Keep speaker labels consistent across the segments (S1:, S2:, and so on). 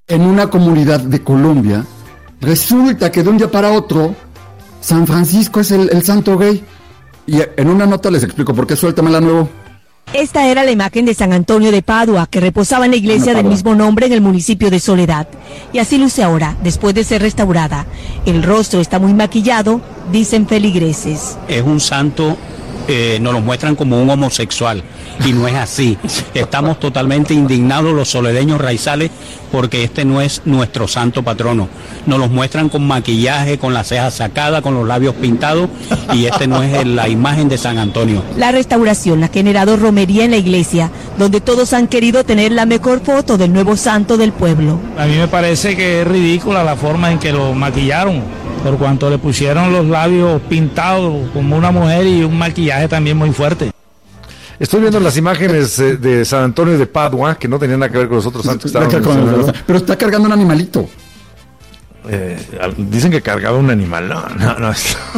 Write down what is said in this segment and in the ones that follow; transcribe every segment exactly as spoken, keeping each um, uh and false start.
S1: en una comunidad de Colombia, resulta que de un día para otro, San Francisco es el, el santo gay. Y en una nota les explico por qué, suéltamela nuevo.
S2: Esta era la imagen de San Antonio de Padua, que reposaba en la iglesia del mismo nombre en el municipio de Soledad. Y así luce ahora, después de ser restaurada. El rostro está muy maquillado, dicen feligreses.
S3: Es un santo, eh, nos lo muestran como un homosexual, y no es así. Estamos totalmente indignados los soledeños raizales, porque este no es nuestro santo patrono. Nos los muestran con maquillaje, con las cejas sacadas, con los labios pintados, y este no es la imagen de San Antonio.
S2: La restauración ha generado romería en la iglesia, donde todos han querido tener la mejor foto del nuevo santo del pueblo.
S4: A mí me parece que es ridícula la forma en que lo maquillaron, por cuanto le pusieron los labios pintados como una mujer y un maquillaje también muy fuerte.
S5: Estoy viendo las imágenes eh, de San Antonio de Padua, que no tenían nada que ver con los otros santos que estaban.
S1: Pero está cargando un animalito.
S5: Eh, dicen que cargaba un animal. No, no, no.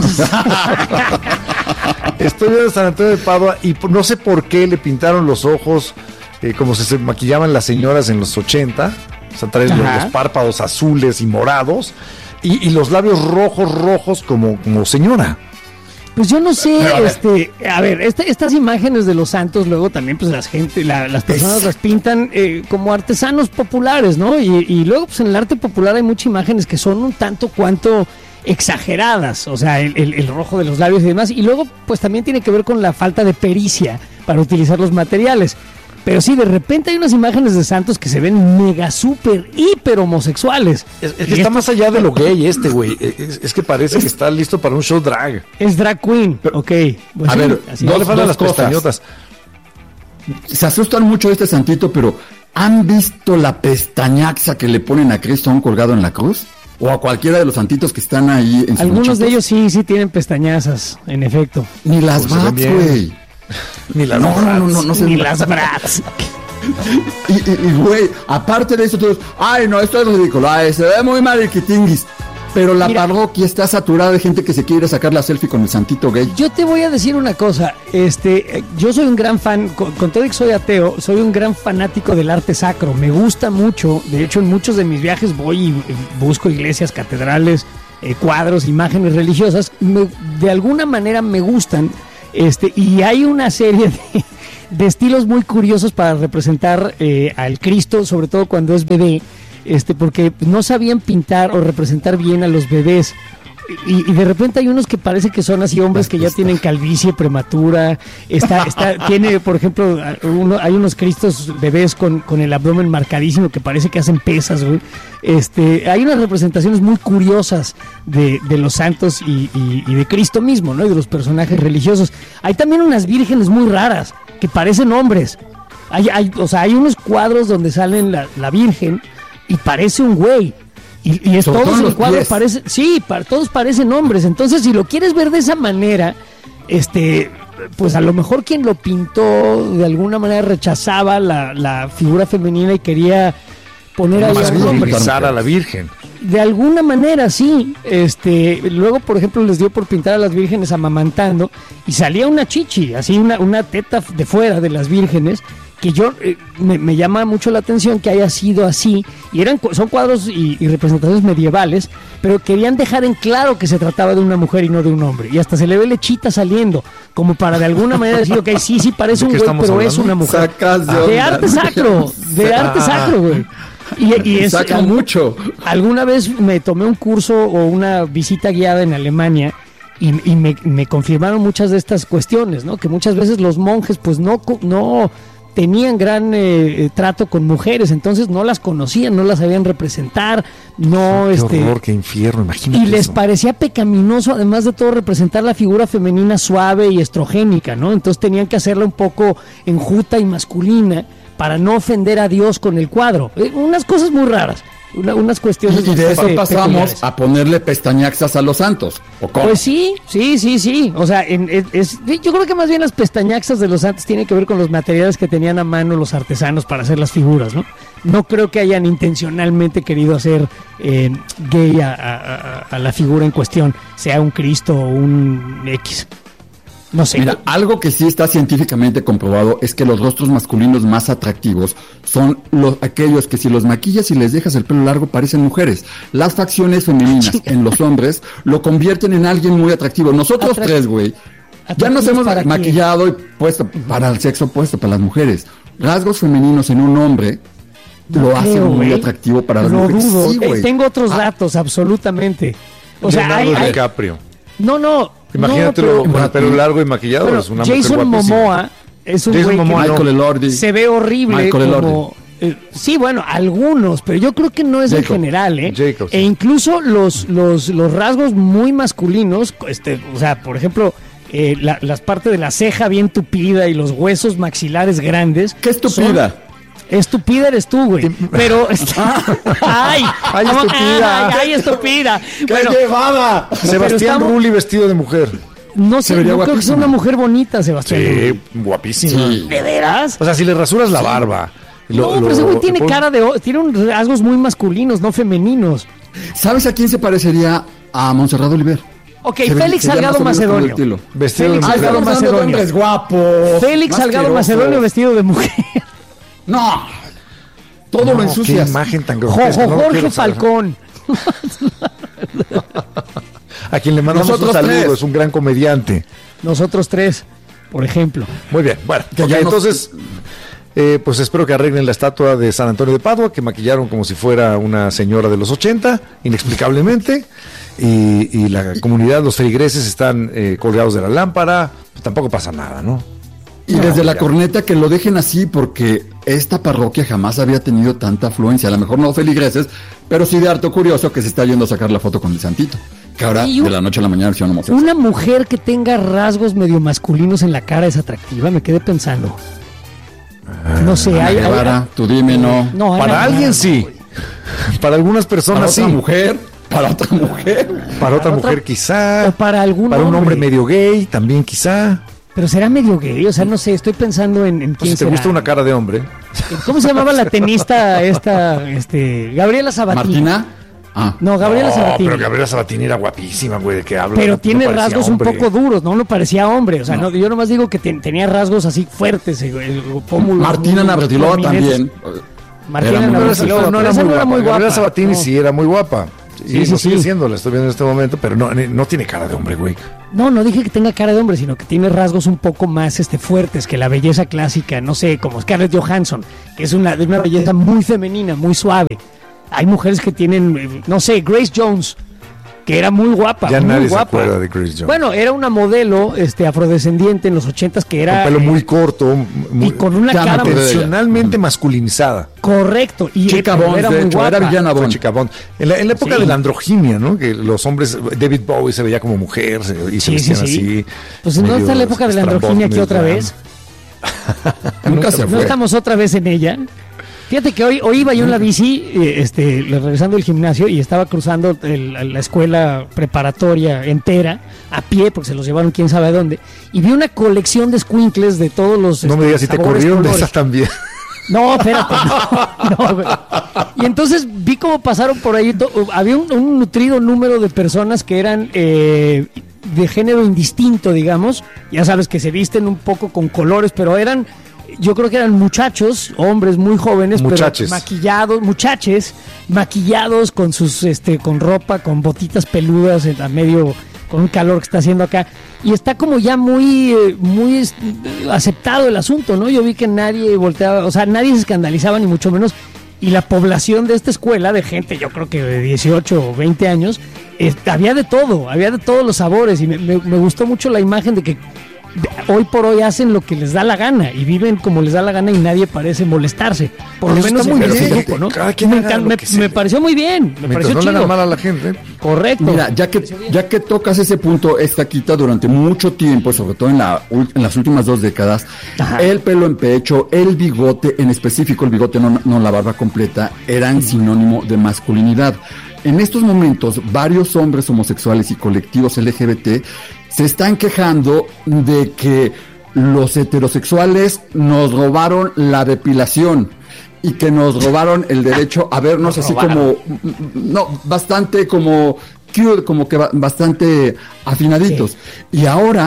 S5: Estoy viendo San Antonio de Padua y no sé por qué le pintaron los ojos eh, como si se maquillaban las señoras en los ochenta. O sea, traen los, los párpados azules y morados y, y los labios rojos, rojos como, como señora.
S6: Pues yo no sé, a este, a ver, este, estas imágenes de los santos luego también pues las gente, la, las personas es... las pintan eh, como artesanos populares, ¿no? Y, y luego pues en el arte popular hay muchas imágenes que son un tanto cuanto exageradas, o sea, el, el, el rojo de los labios y demás, y luego pues también tiene que ver con la falta de pericia para utilizar los materiales. Pero sí, de repente hay unas imágenes de santos que se ven mega, súper, hiper homosexuales.
S5: Es, es que está más allá de lo gay este, güey. Es, es que parece es, que está listo para un show drag.
S6: Es drag queen, pero, ok. Pues
S5: a
S6: sí,
S5: ver,
S6: así
S5: no
S6: es.
S5: le faltan las pestañotas.
S1: Se asustan mucho de este santito, pero ¿han visto la pestañaxa que le ponen a Cristo aún colgado en la cruz? O a cualquiera de los santitos que están ahí en sus
S6: Algunos
S1: muchachos.
S6: de elí sí, sí tienen pestañazas, en efecto.
S1: Ni las pues bats, güey.
S5: Ni las
S1: no, no, no, no, no,
S6: Ni las brats.
S1: Y, y, güey, aparte de eso, todos, ay, no, esto es ridículo, ay, se ve muy mariquitinguis. Pero la Mira, parroquia está saturada de gente que se quiere sacar la selfie con el santito gay.
S6: Yo te voy a decir una cosa, este, yo soy un gran fan, con, con todo y que soy ateo, soy un gran fanático del arte sacro, me gusta mucho, de hecho en muchos de mis viajes voy y, y busco iglesias, catedrales, eh, cuadros, imágenes religiosas, me, de alguna manera me gustan, este, y hay una serie de, de estilos muy curiosos para representar eh, al Cristo, sobre todo cuando es bebé. Este, porque no sabían pintar o representar bien a los bebés y, y de repente hay unos que parece que son así hombres que ya tienen calvicie prematura, está, está, tiene por ejemplo uno, hay unos cristos bebés con, con el abdomen marcadísimo que parece que hacen pesas, güey. Este, hay unas representaciones muy curiosas de, de los santos y, y, y de Cristo mismo, ¿no? Y de los personajes religiosos. Hay también unas vírgenes muy raras que parecen hombres. Hay, hay, o sea, hay unos cuadros donde salen la, la Virgen y parece un güey. Y, y es Sobre todos los cuadros parecen, sí, para, todos parecen hombres. Entonces, si lo quieres ver de esa manera, este, pues a lo mejor quien lo pintó de alguna manera rechazaba la, la figura femenina y quería poner ahí a un hombre.
S5: A la Virgen.
S6: De alguna manera, sí. Este, luego, por ejemplo, les dio por pintar a las vírgenes amamantando y salía una chichi, así una, una teta de fuera de las vírgenes. Que yo eh, me, me llama mucho la atención que haya sido así, y eran son cuadros y, y representaciones medievales, pero querían dejar en claro que se trataba de una mujer y no de un hombre, y hasta se le ve lechita saliendo, como para de alguna manera decir, ok, sí, sí parece un güey, pero hablando? Es una mujer. De, de arte sacro, de arte sacro, güey. Y, y es,
S1: saca mucho.
S6: Alguna vez me tomé un curso o una visita guiada en Alemania, y, y me, me confirmaron muchas de estas cuestiones, ¿no? Que muchas veces los monjes, pues no, no tenían gran eh, trato con mujeres, entonces no las conocían, no las sabían representar, no,
S5: qué
S6: este,
S5: horror, qué infierno, imagínate.
S6: Y les
S5: eso.
S6: parecía pecaminoso, además de todo, representar la figura femenina suave y estrogénica, ¿no? Entonces tenían que hacerla un poco enjuta y masculina para no ofender a Dios con el cuadro. Eh, unas cosas muy raras. Una, unas cuestiones
S1: y de eso pasamos peculiares. A ponerle pestañaxas a los santos, ¿o cómo?
S6: Pues sí, sí, sí, sí. O sea, en, en, es, yo creo que más bien las pestañaxas de los santos tienen que ver con los materiales que tenían a mano los artesanos para hacer las figuras, ¿no? No creo que hayan intencionalmente querido hacer eh, gay a, a, a, a la figura en cuestión, sea un Cristo o un X. No sé.
S1: Mira, algo que sí está científicamente comprobado es que los rostros masculinos más atractivos son los aquellos que si los maquillas y les dejas el pelo largo parecen mujeres. Las facciones femeninas en los hombres lo convierten en alguien muy atractivo. Nosotros Atract- tres, güey, ya nos hemos maquillado y puesto para el sexo opuesto, para las mujeres. Rasgos femeninos en un hombre no lo creo, hacen muy wey. atractivo para las
S6: lo
S1: mujeres.
S6: Dudo. Sí, eh, tengo otros ah. datos, absolutamente. O sea,
S5: Leonardo
S6: hay,
S5: DiCaprio.
S6: No, no.
S5: Imagínatelo
S6: no, pero,
S5: con el pelo largo y maquillado.
S6: Bueno,
S5: es una
S6: Jason Momoa es un güey que
S1: Michael Elordi.
S6: se ve horrible como... Eh, sí, bueno, algunos, pero yo creo que no es Jacob. en general, ¿eh? Jacob, sí. E incluso los, los, los rasgos muy masculinos, este, o sea, por ejemplo... Eh, la, las partes de la ceja bien tupida y los huesos maxilares grandes.
S1: ¿Qué estupida?
S6: Son... Estúpida eres tú, güey. Pero. ¡Ay!
S5: ¡Ay, estúpida!
S6: ¡Ay, ay estúpida!
S1: ¡Qué bueno, llevada!
S5: Sebastián estamos... Rulli vestido de mujer.
S6: No sé, yo creo que es una mujer bonita, Sebastián.
S5: Sí, guapísima.
S6: Sí. ¿De veras?
S5: O sea, si le rasuras la barba.
S6: Lo, no, pero lo, ese güey tiene cara de. Tiene rasgos muy masculinos, no femeninos.
S1: ¿Sabes a quién se parecería? A Montserrat Oliver.
S6: Ok, se Félix ve, Salgado Macedonio.
S5: Vestido
S6: Félix
S5: de
S6: Salgado Macedonio.
S1: Es guapo.
S6: Félix Salgado Macedonio vestido de mujer.
S1: No. Todo no, lo ensucias.
S5: Qué imagen tan
S6: grotesca. Jo, Jorge no Falcón.
S5: A quien le mandamos Nosotros un saludo, tres. Es un gran comediante.
S6: Nosotros tres, por ejemplo.
S5: Muy bien, bueno, okay, nos... entonces... Eh, pues espero que arreglen la estatua de San Antonio de Padua, que maquillaron como si fuera una señora de los ochenta, inexplicablemente, y, y la comunidad, los feligreses están eh, colgados de la lámpara, pues tampoco pasa nada, ¿no?
S1: Y no, desde ya. la corneta que lo dejen así, porque esta parroquia jamás había tenido tanta afluencia, a lo mejor no feligreses, pero sí de harto curioso que se está yendo a sacar la foto con el santito, que ahora un, de la noche a la mañana se van a mostrar.
S6: Una mujer que tenga rasgos medio masculinos en la cara es atractiva, me quedé pensando. No sé,
S1: Ana
S6: hay,
S1: Guevara,
S6: hay,
S1: tú dime, no.
S6: no
S5: para Ana alguien Guevara, sí. No, para algunas personas
S1: para
S5: sí.
S1: Otra mujer, para otra mujer.
S5: Para, para otra mujer
S6: otra,
S5: quizá.
S6: O para algún
S5: Para un
S6: hombre.
S5: hombre medio gay también quizá.
S6: Pero será medio gay, o sea, no sé, estoy pensando en, en
S5: pues
S6: quién
S5: si te
S6: será.
S5: gusta una cara de hombre.
S6: ¿Cómo se llamaba la tenista esta, este, Gabriela Sabatini?
S1: ¿Martina? Ah.
S6: No, Gabriela
S5: no,
S6: Sabatini.
S5: Pero Gabriela Sabatini era guapísima, güey, ¿de qué habla?
S6: Pero tiene
S5: no
S6: rasgos
S5: hombre.
S6: un poco duros, ¿no? No parecía hombre. O sea,
S1: no.
S6: No, yo nomás digo que ten, tenía rasgos así fuertes. El, el pómulo,
S1: Martina Navratilova también.
S6: Martina Navratilova
S5: no era muy guapa. Muy guapa. Gabriela Sabatini no. sí era muy guapa.
S6: Sí,
S5: y
S6: sí,
S5: no sigue
S6: sí.
S5: siendo, la estoy viendo en este momento, pero no, no tiene cara de hombre, güey.
S6: No, no dije que tenga cara de hombre, sino que tiene rasgos un poco más este, fuertes que la belleza clásica, no sé, como Scarlett Johansson, que es una, de una belleza muy femenina, muy suave. Hay mujeres que tienen, no sé, Grace Jones, que era muy guapa.
S5: Ya
S6: muy
S5: nadie
S6: guapa.
S5: se acuerda de Grace Jones.
S6: Bueno, era una modelo este, afrodescendiente en los ochentas que era...
S5: Con pelo muy corto. Muy,
S6: y con una cara...
S5: Intencionalmente masculinizada.
S6: Correcto. Y
S1: Chica Bond,
S6: era
S1: de
S6: muy
S1: hecho,
S6: guapa.
S1: era villana Bond.
S5: Chica Bond. En la, en la época
S6: sí.
S5: de la androginia, ¿no? Que los hombres... David Bowie se veía como mujer se, y se
S6: sí,
S5: vestían
S6: sí, sí.
S5: así.
S6: Pues no está la época de la androginia aquí otra vez.
S1: Nunca se fue.
S6: No estamos otra vez en ella. Fíjate que hoy, hoy iba yo en la bici, este, regresando del gimnasio, y estaba cruzando el, la escuela preparatoria entera, a pie, porque se los llevaron quién sabe a dónde, y vi una colección de squinkles de todos los...
S5: No este, me digas si te corrieron colores. De esas también.
S6: No, espérate, no, no. Y entonces vi cómo pasaron por ahí, to, había un, un nutrido número de personas que eran... Eh, de género indistinto, digamos, ya sabes que se visten un poco con colores, pero eran... Yo creo que eran muchachos, hombres muy jóvenes,
S5: muchaches.
S6: pero maquillados, muchaches, maquillados con sus, este, con ropa, con botitas peludas a medio, con un calor que está haciendo acá, y está como ya muy, muy aceptado el asunto, ¿no? Yo vi que nadie volteaba, o sea, nadie se escandalizaba ni mucho menos, y la población de esta escuela de gente, yo creo que de dieciocho o veinte años, eh, había de todo, había de todos los sabores, y me, me, me gustó mucho la imagen de que hoy por hoy hacen lo que les da la gana y viven como les da la gana y nadie parece molestarse. Por lo menos
S5: muy
S6: en
S5: bien,
S6: grupo, ¿no?
S5: Cada quien
S6: me,
S5: haga
S6: me,
S5: lo que
S6: me pareció muy bien, me pareció
S5: no
S6: chido.
S5: le hagan mal a la gente.
S6: Correcto.
S1: Mira, ya que ya que tocas ese punto, esta quita durante mucho tiempo, sobre todo en la en las últimas dos décadas, Ajá. el pelo en pecho, el bigote, en específico el bigote, no, no la barba completa, eran sinónimo de masculinidad. En estos momentos, varios hombres homosexuales y colectivos L G B T se están quejando de que los heterosexuales nos robaron la depilación y que nos robaron el derecho a vernos así como, no, bastante como cute, como que bastante afinaditos. Sí. Y ahora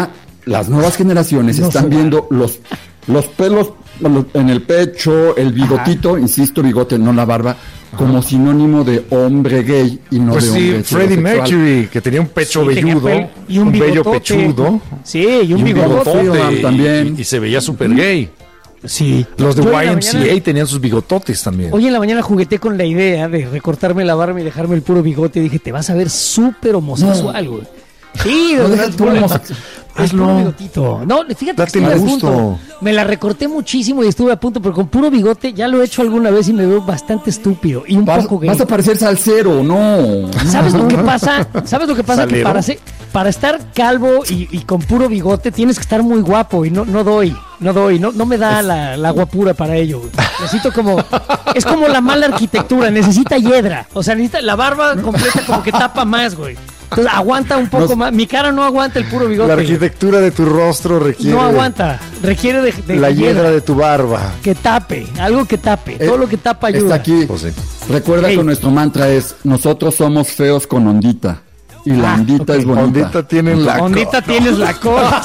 S1: las nuevas generaciones
S6: No
S1: están
S6: se
S1: viendo los, los pelos en el pecho, el bigotito, Ajá. insisto, bigote, no la barba, Ajá. como sinónimo de hombre gay y no
S5: pues
S1: de
S5: sí,
S1: hombre
S5: Freddie Mercury, que tenía un pecho sí, velludo pel- y un, un bello pechudo.
S6: Sí, y un, y un bigotote.
S5: bigotote también. Y, y se veía súper gay.
S6: Sí.
S5: Los de Y M C A mañana, tenían sus bigototes también.
S6: Hoy en la mañana jugueté con la idea de recortarme la barba y dejarme el puro bigote. Y dije, te vas a ver súper homosexual, güey. No. Sí,
S1: no dejas puro homosexual.
S6: Hazlo. Bigotito. No, fíjate Date que estuve a punto. Me la recorté muchísimo y estuve a punto, pero con puro bigote ya lo he hecho alguna vez y me veo bastante estúpido y un
S1: vas,
S6: poco gay.
S1: Vas a parecer salsero, no.
S6: ¿Sabes lo que pasa? ¿Sabes lo que pasa? ¿Salero? Que para, ser, para estar calvo y, y con puro bigote tienes que estar muy guapo y no, no doy, no doy, no, no me da la, la guapura para ello. Güey. Necesito como, es como la mala arquitectura, necesita hiedra, o sea, necesita la barba completa como que tapa más, güey. Entonces aguanta un poco no, más. Mi cara no aguanta el puro bigote.
S5: La arquitectura de tu rostro requiere.
S6: No aguanta. Requiere de, de
S5: la hiedra, hiedra de tu barba.
S6: Que tape. Algo que tape. Eh, Todo lo que tapa ayuda.
S1: Está aquí. Pues sí. Recuerda hey. que nuestro mantra es: nosotros somos feos con ondita. Y la ah, ondita okay. es bonita.
S5: Ondita tienen la
S6: ondita co- tienes la cosa.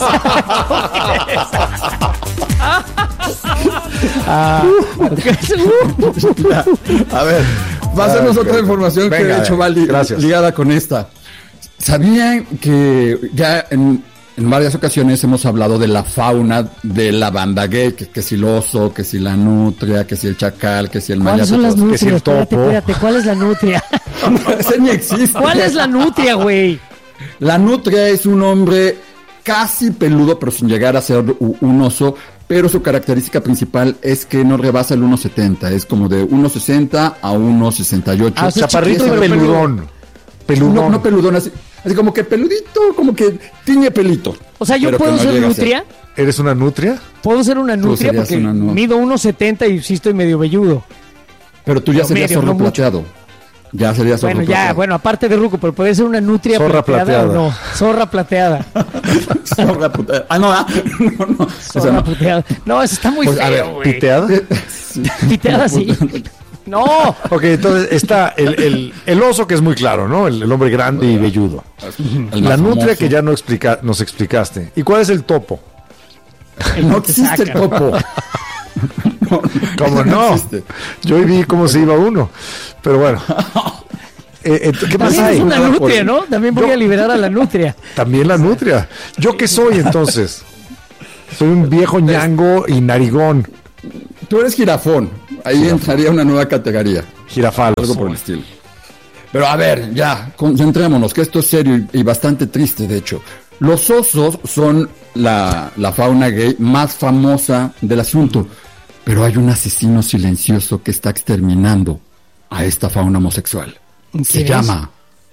S1: ah, a ver, va a hacernos ah, otra información Venga, que de hecho va li- ligada con esta. ¿Sabían que ya en, en varias ocasiones hemos hablado de la fauna de la banda gay? Que, que si el oso, que si la nutria, que si el chacal, que si el
S6: mayato. ¿Cuáles son las nutrias?
S1: Que si el topo.
S6: Espérate, espérate, ¿cuál es la nutria?
S1: Ese ni existe.
S6: ¿Cuál es la nutria, güey?
S1: La nutria es un hombre casi peludo, pero sin llegar a ser un oso, pero su característica principal es que no rebasa el uno setenta, es como de uno sesenta a uno sesenta y ocho.
S5: Ah, chaparrito y peludón. peludón.
S1: No, no peludón, así, así como que peludito, como que tiene pelito.
S6: O sea, ¿yo puedo no ser nutria?
S5: Ser. ¿Eres una nutria?
S6: Puedo ser una nutria porque una nu- mido uno setenta y sí estoy medio velludo.
S1: Pero tú ya pero serías medio, zorro no plateado. Mucho. Ya sería zorro
S6: Bueno,
S1: plateado.
S6: ya, bueno, aparte de ruco, pero puede ser una nutria
S5: zorra
S6: plateada,
S5: plateada.
S6: o no. Zorra plateada.
S1: Zorra plateada. Ah, no, ah. no, no.
S6: Zorra no. plateada. No, eso está muy pues, feo, güey.
S5: ¿Piteada?
S6: Sí. Piteada, sí. No.
S5: Ok, entonces está el, el, el oso, que es muy claro, ¿no? El, el hombre grande y velludo. La nutria, que ya no explica, nos explicaste. ¿Y cuál es el topo?
S1: El no existe el topo.
S5: No, ¿cómo no? no Yo vi cómo se iba uno. Pero bueno. Eh, eh, ¿Qué pasa ahí?
S6: Es una nutria, ¿no? También voy yo, a liberar a la nutria.
S5: También la nutria. ¿Yo qué soy entonces? Soy un viejo ñango y narigón.
S1: Tú eres jirafón. Ahí jirafón. Entraría una nueva categoría.
S5: Girafalos.
S1: Algo por el estilo. Pero a ver, ya, concentrémonos, que esto es serio y, y bastante triste, de hecho. Los osos son la, la fauna gay más famosa del asunto. Pero hay un asesino silencioso que está exterminando a esta fauna homosexual. Se es? llama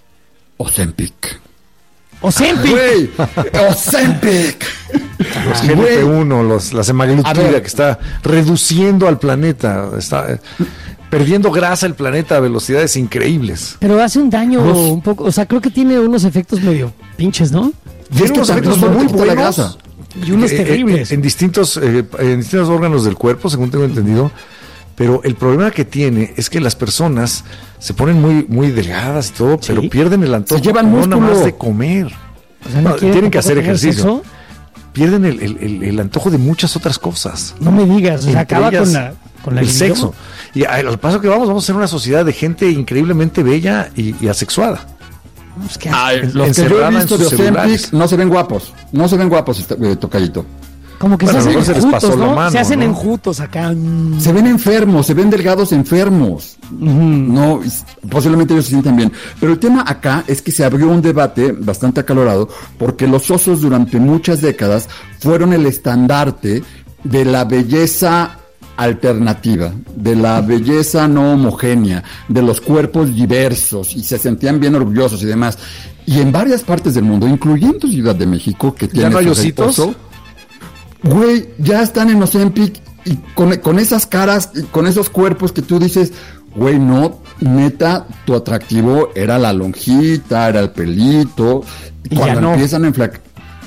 S1: Ozempic.
S6: ¡Ozempic!
S1: ¡Güey! ¡Ozempic!
S5: Los G L P uno, los, la semaglutida que está reduciendo al planeta. Está eh, perdiendo grasa el planeta a velocidades increíbles.
S6: Pero hace un daño los... un poco. O sea, creo que tiene unos efectos medio pinches, ¿no?
S5: Y estos efectos son muy buenos. La grasa.
S6: Y unos eh, terribles.
S5: En, en, distintos, eh, en distintos órganos del cuerpo, según tengo entendido. Pero el problema que tiene es que las personas se ponen muy, muy delgadas y todo, ¿sí? Pero pierden el antojo.
S1: Se llevan
S5: no
S1: músculo.
S5: nada más de comer.
S6: O sea, no
S5: no, tienen que hacer ejercicio. Sexo? Pierden el, el, el, el antojo de muchas otras cosas.
S6: No me digas, o sea, acaba con la, con la
S5: el sexo. Y al paso que vamos, vamos a ser una sociedad de gente increíblemente bella y, y asexuada.
S1: Es que Ay, los que yo he visto de Ozempic no se ven guapos. No se ven guapos, eh, tocallito.
S6: Como que
S5: bueno,
S6: se hacen
S5: se
S6: enjutos, ¿no?
S5: mano,
S6: se hacen
S5: ¿no?
S6: enjutos acá.
S1: Se ven enfermos, se ven delgados enfermos. Uh-huh. No, posiblemente ellos se sientan bien. Pero el tema acá es que se abrió un debate bastante acalorado porque los osos durante muchas décadas fueron el estandarte de la belleza alternativa, de la belleza no homogénea, de los cuerpos diversos, y se sentían bien orgullosos y demás. Y en varias partes del mundo, incluyendo Ciudad de México, que tiene
S5: ¿ya no hay ositos?
S1: Oso, güey, ya están en Ozempic y con, con esas caras y con esos cuerpos que tú dices, güey, no, neta, tu atractivo era la lonjita, era el pelito. Y cuando no. empiezan a enflacar.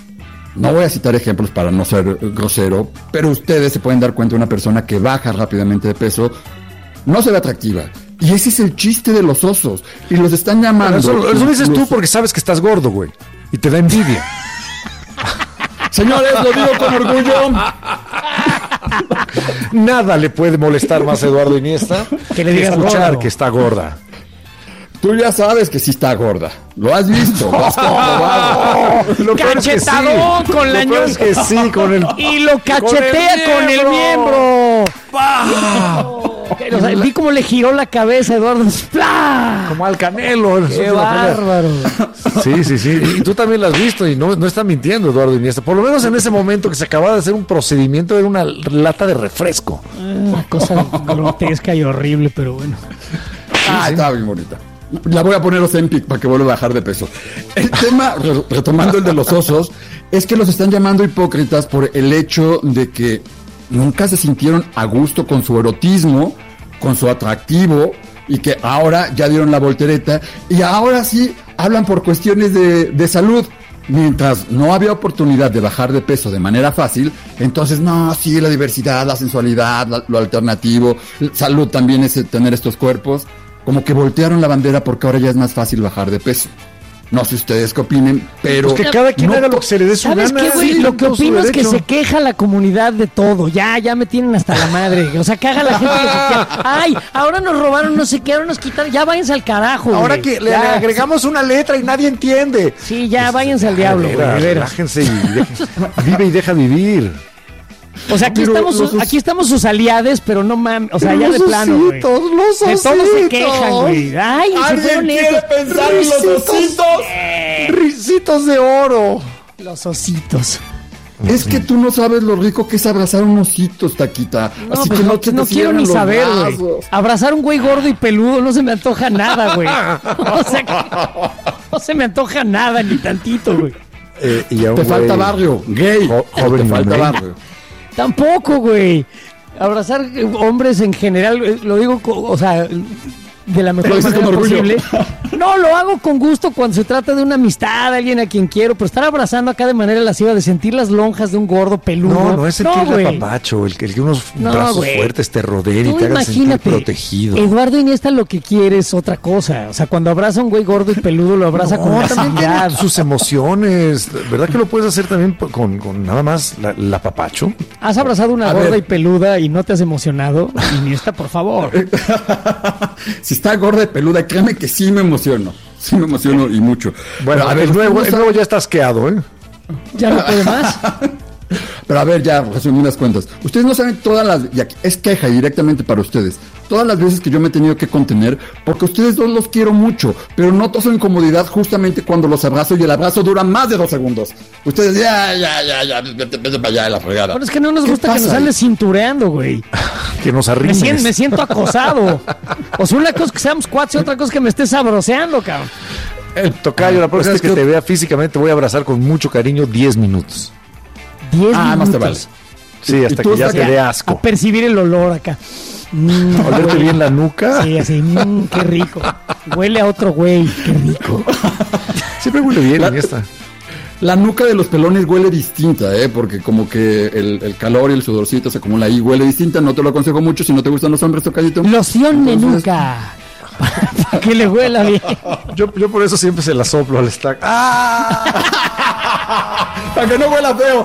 S1: No voy a citar ejemplos para no ser grosero, pero ustedes se pueden dar cuenta de una persona que baja rápidamente de peso, no se ve atractiva. Y ese es el chiste de los osos. Y los están llamando.
S5: Pero eso, eso lo dices
S1: los...
S5: tú porque sabes que estás gordo, güey. Y te da envidia.
S1: Señores, lo digo con orgullo.
S5: Nada le puede molestar más a Eduardo Iniesta
S6: que le digas
S5: escuchar
S6: gordo.
S5: que está gorda.
S1: Tú ya sabes que sí está gorda. Lo has visto. Lo has comprobado.
S5: Lo peor es que sí.
S6: Cachetadón con la
S5: Lo peor es que
S6: ñonga.
S5: sí, con el...
S6: Y lo cachetea con el miembro. O sea, vi cómo le giró la cabeza a Eduardo. ¡Plá!
S5: Como al Canelo.
S6: ¡Qué bárbaro!
S5: Sí, sí, sí. Y tú también lo has visto y no, no está mintiendo Eduardo Iniesta. Por lo menos en ese momento que se acababa de hacer un procedimiento, era una lata de refresco.
S6: Una cosa grotesca y horrible, pero bueno.
S1: Ah,
S5: sí.
S1: estaba bien bonita. La voy a poner Ozempic para que vuelva a bajar de peso. El tema, re- retomando el de los osos, es que los están llamando hipócritas por el hecho de que nunca se sintieron a gusto con su erotismo, con su atractivo, y que ahora ya dieron la voltereta, y ahora sí hablan por cuestiones de, de salud. Mientras no había oportunidad de bajar de peso de manera fácil, entonces no, sí, la diversidad, la sensualidad, la- lo alternativo, salud también es tener estos cuerpos. Como que voltearon la bandera porque ahora ya es más fácil bajar de peso. No sé ustedes qué opinen, pero...
S5: Pues que cada quien
S1: no
S5: haga lo
S1: to-
S5: que se le dé su
S6: ¿Sabes
S5: gana.
S6: qué, güey?
S5: Sí,
S6: Lo que
S5: todo su
S6: opino es que
S5: derecho.
S6: se queja la comunidad de todo. Ya, ya me tienen hasta la madre. O sea, caga la gente que se queja. Ay, ahora nos robaron no sé qué, ahora nos quitaron. Ya váyanse al carajo,
S5: Ahora
S6: güey.
S5: que le,
S6: Ya.
S5: le agregamos una letra y nadie entiende.
S6: Sí, ya váyanse al diablo, güey,
S5: Veras,
S6: de veras.
S5: relájense y dejen- vive y deja vivir.
S6: O sea, aquí
S1: Pero
S6: estamos,
S1: los os-
S6: aquí estamos sus aliades, pero no mames. O sea, ya de
S5: Los
S6: plano, güey.
S5: ositos, los
S6: De todo se
S5: ositos.
S6: quejan, güey. Ay, se
S1: ¿Alguien
S6: fueron
S1: quiere
S6: estos.
S1: pensar en los
S5: Risitos.
S1: ositos?
S5: Risitos de oro.
S6: Los ositos.
S1: Es que tú no sabes lo rico que es abrazar un osito, Taquita.
S6: No,
S1: Así
S6: pues
S1: que
S6: no,
S1: no, te
S6: no
S1: te
S6: quiero
S1: cierren
S6: ni
S1: los
S6: saber, güey.
S1: brazos.
S6: Abrazar un güey gordo y peludo no se me antoja nada, güey. O sea, que no se me antoja nada, ni tantito, güey.
S5: Eh, y a un
S1: Te
S5: güey
S1: falta barrio, gay.
S5: jo- joven
S1: te
S5: y
S1: falta
S5: mamey.
S1: barrio.
S6: Tampoco, güey. Abrazar eh, hombres en general, eh, lo digo, co- o sea, de la mejor
S1: Lo dices
S6: manera
S1: con orgullo.
S6: posible. No, lo hago con gusto cuando se trata de una amistad, alguien a quien quiero, pero estar abrazando acá de manera lasciva, de sentir las lonjas de un gordo peludo.
S5: No, no es sentir
S6: güey.
S5: el apapacho, el que, el que unos
S6: No,
S5: brazos
S6: güey.
S5: fuertes te rodeen y
S6: Tú
S5: te hagan sentir
S6: imagínate,
S5: protegido.
S6: Eduardo Iniesta lo que quiere es otra cosa. O sea, cuando abraza a un güey gordo y peludo, lo abraza con
S5: No, también
S6: facilidad.
S5: tiene sus emociones. ¿Verdad que lo puedes hacer también po- con, con nada más la, el apapacho?
S6: ¿Has abrazado una
S1: A
S6: gorda
S1: ver.
S6: y peluda y no te has emocionado? Iniesta, por favor.
S1: Si está gorda y peluda, créeme que sí me emociono. Sí me emociono y mucho.
S5: Bueno,
S1: Pero,
S5: a ver, el nuevo,
S1: ustedes
S5: el
S1: no
S5: nuevo ya está asqueado, ¿eh?
S6: ¿Ya no puede más?
S1: Pero a ver, ya, resumidas cuentas. Ustedes no saben todas las... Y aquí es queja directamente para ustedes. Todas las veces que yo me he tenido que contener, porque ustedes dos los quiero mucho, pero noto su incomodidad justamente cuando los abrazo y el abrazo dura más de dos segundos. Ustedes, ya, ya, ya, ya, vete, vete para allá de la fregada.
S6: Bueno, es que no nos
S1: ¿Qué
S6: gusta que
S1: pasa
S6: nos
S1: ahí?
S6: andes cintureando, güey.
S5: Que nos
S6: Me
S5: arrimes.
S6: siento, me siento acosado. O sea, una cosa es que seamos cuates y otra cosa es que me estés sabroseando, cabrón.
S5: El tocayo, la próxima vez
S1: Pues es
S5: que
S1: que-
S5: te vea físicamente voy a abrazar con mucho cariño diez minutos.
S6: Diez
S1: Ah, más te vale.
S6: minutos.
S5: Sí, hasta
S1: ¿Y tú
S5: que ya
S1: hasta
S5: te
S1: que-
S5: dé
S6: A
S5: asco.
S6: percibir el olor acá. Mm,
S5: Olerte
S6: huele-
S5: bien la nuca.
S6: Sí, así, mm, qué rico. Huele a otro güey, qué rico.
S5: Siempre huele bien
S1: La-
S5: en esta.
S1: La nuca de los pelones huele distinta, ¿eh? Porque como que el, el calor y el sudorcito se acumula ahí, huele distinta. No te lo aconsejo mucho si no te gustan los hombres, tocadito.
S6: Loción de
S1: Entonces-
S6: nuca. Para que le huela bien.
S5: Yo, yo por eso siempre se la soplo al stack. ¡Ah!
S1: Para que no huela feo.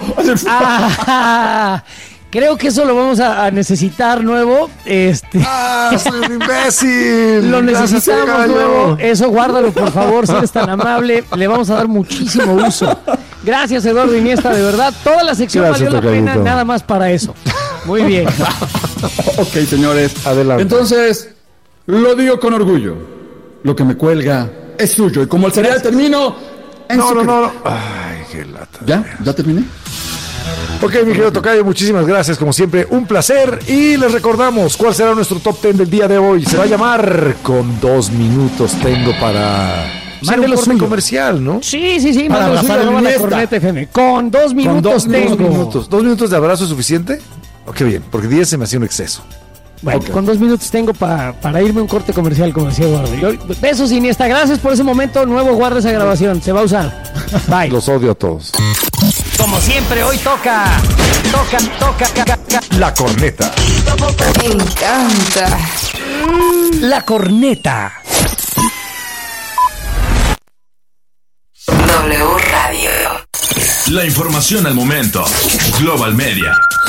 S6: Ah, creo que eso lo vamos a, a necesitar nuevo. Este.
S5: ¡Ah! ¡Soy un imbécil!
S6: Lo
S5: Gracias,
S6: necesitamos
S5: tocayo.
S6: nuevo. Eso guárdalo, por favor, si eres tan amable. Le vamos a dar muchísimo uso. Gracias, Eduardo Iniesta, de verdad. Toda la sección
S5: Gracias,
S6: valió la pena
S5: tocayito.
S6: nada más para eso. Muy bien.
S1: Ok, señores.
S5: Adelante.
S1: Entonces, lo digo con orgullo. Lo que me cuelga es suyo. Y como el cereal termino... en
S5: No,
S1: su
S5: no,
S1: cre-
S5: no, no. Ay, qué lata.
S1: ¿Ya? ¿Ya terminé?
S5: Ok, mi querido tocayo, muchísimas gracias. Como siempre, un placer. Y les recordamos cuál será nuestro top ten del día de hoy. Se va a llamar Con dos minutos tengo para...
S6: Mande
S5: Ser un
S6: lo
S5: corte
S6: suyo.
S5: comercial, ¿no?
S6: Sí, sí, sí.
S1: Para
S6: Mándalo
S1: abrazar
S6: suyo,
S1: a
S6: arroba la
S1: Iniesta.
S6: Corneta F M. Con dos minutos
S1: dos
S6: tengo.
S5: Dos minutos. ¿Dos minutos de abrazo es suficiente? Oh, qué bien, porque diez se me hacía un exceso.
S6: Bueno,
S1: Ok.
S6: con dos minutos tengo pa- para irme a un corte comercial, como decía Eduardo. Yo- besos, Iniesta. Gracias por ese momento. Nuevo, guarda esa grabación. Se va a usar. Bye.
S5: Los odio a todos.
S6: Como siempre, hoy toca. Toca, toca. ca- ca- ca-
S5: La corneta.
S7: Me encanta.
S6: La corneta.
S7: W Radio.
S8: La información al momento. Global Media.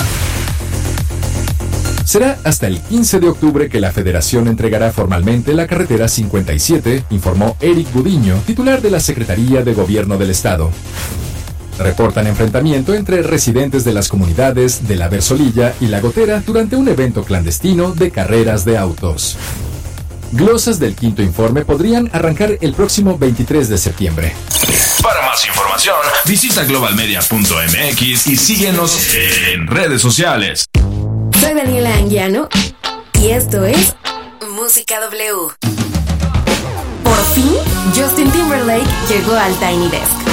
S9: Será hasta el quince de octubre que la Federación entregará formalmente la carretera cincuenta y siete, informó Eric Budiño, titular de la Secretaría de Gobierno del Estado. Reportan enfrentamiento entre residentes de las comunidades de La Versolilla y La Gotera durante un evento clandestino de carreras de autos. Glosas del quinto informe podrían arrancar el próximo veintitrés de septiembre.
S8: Para más información, visita global media punto m x y síguenos en redes sociales.
S10: Soy Daniela Anguiano y esto es Música W. Por fin, Justin Timberlake llegó al Tiny Desk.